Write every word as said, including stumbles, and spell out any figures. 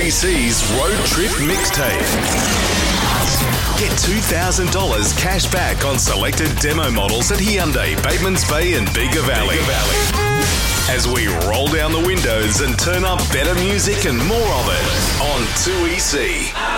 E C's Road Trip Mixtape. Get two thousand dollars cash back on selected demo models at Hyundai, Batemans Bay and Bega Valley. As we roll down the windows and turn up better music and more of it on two E C.